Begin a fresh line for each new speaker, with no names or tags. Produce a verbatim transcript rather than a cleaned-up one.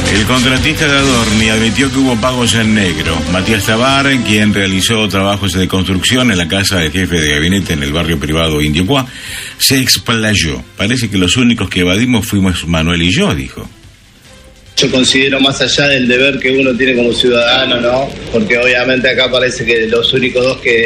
El contratista de Adorni admitió que hubo pagos en negro. Matías Tabar, quien realizó trabajos de construcción en la casa del jefe de gabinete en el barrio privado Indiocuá, se explayó. Parece que los únicos que evadimos fuimos Manuel y yo, dijo.
Yo considero, más allá del deber que uno tiene como ciudadano, ¿no? Porque obviamente acá parece que los únicos dos que